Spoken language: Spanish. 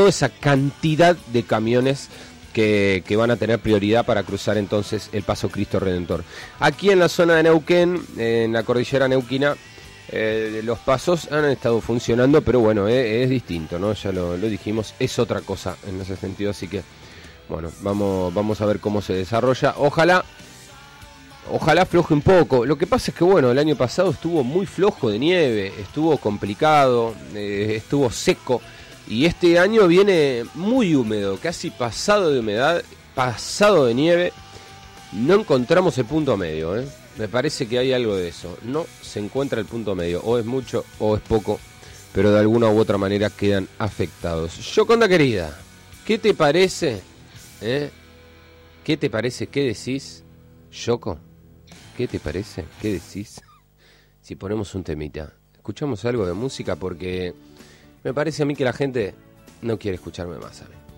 toda esa cantidad de camiones que van a tener prioridad para cruzar entonces el Paso Cristo Redentor. Aquí en la zona de Neuquén, en la cordillera neuquina, los pasos han estado funcionando, pero bueno, es distinto, ¿no? Ya lo dijimos, es otra cosa en ese sentido, así que bueno, vamos a ver cómo se desarrolla. Ojalá afloje un poco. Lo que pasa es que bueno, el año pasado estuvo muy flojo de nieve, estuvo complicado, estuvo seco, y este año viene muy húmedo, casi pasado de humedad, pasado de nieve. No encontramos el punto medio, Me parece que hay algo de eso. No se encuentra el punto medio. O es mucho o es poco, pero de alguna u otra manera quedan afectados. Yoconda querida, ¿qué te parece? ¿Qué te parece? ¿Qué decís, Yoko? ¿Qué te parece? ¿Qué decís? Si ponemos un temita, escuchamos algo de música, porque me parece a mí que la gente no quiere escucharme más a mí.